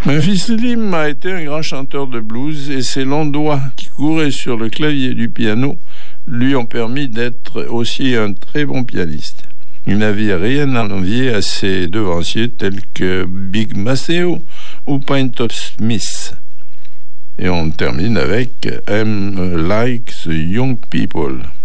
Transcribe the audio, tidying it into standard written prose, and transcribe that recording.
Memphis Slim a été un grand chanteur de blues et ses longs doigts qui couraient sur le clavier du piano lui ont permis d'être aussi un très bon pianiste. Il n'avait rien à envier à ses devanciers tels que Big Maceo ou Pint Smith. Et on termine avec I'm Like the Young People.